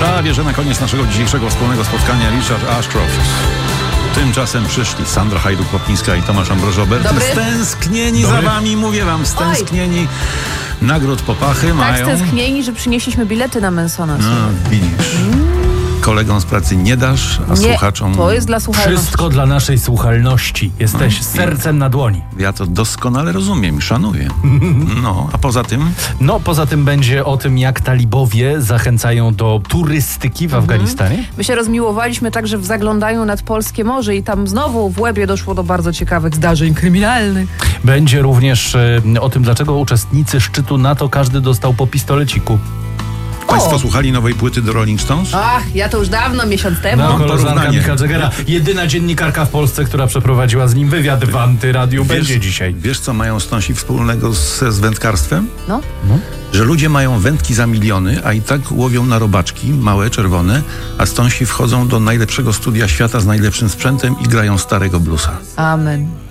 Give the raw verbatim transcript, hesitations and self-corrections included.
Prawie, że na koniec naszego dzisiejszego wspólnego spotkania Richard Ashcroft. Tymczasem przyszli Sandra Hajduk-Popińska i Tomasz Ambrożober. Stęsknieni Dobry. za wami, mówię wam, stęsknieni. Nagród popachy Tak mają. stęsknieni, że przynieśliśmy bilety na Mansona. No, widzisz. Kolegom z pracy nie dasz, a Nie, słuchaczom... to jest dla słuchaczy. Wszystko dla naszej słuchalności. Jesteś No, sercem na dłoni. Ja to doskonale rozumiem i szanuję. No, a poza tym... No, poza tym będzie o tym, jak talibowie zachęcają do turystyki w Afganistanie. My się rozmiłowaliśmy tak, że zaglądają nad polskie morze i tam znowu w Łebie doszło do bardzo ciekawych zdarzeń kryminalnych. Będzie również e, o tym, dlaczego uczestnicy szczytu NATO każdy dostał po pistoleciku. Państwo słuchali nowej płyty do Rolling Stones? Ach, ja to już dawno, miesiąc temu. No, koleżanka porównanie. Micka Jaggera, jedyna dziennikarka w Polsce, która przeprowadziła z nim wywiad w Antyradiu, będzie dzisiaj. Wiesz, co mają Stonsi wspólnego ze z wędkarstwem? No. Że ludzie mają wędki za miliony, a i tak łowią na robaczki, małe, czerwone, a Stonsi wchodzą do najlepszego studia świata z najlepszym sprzętem i grają starego bluesa. Amen.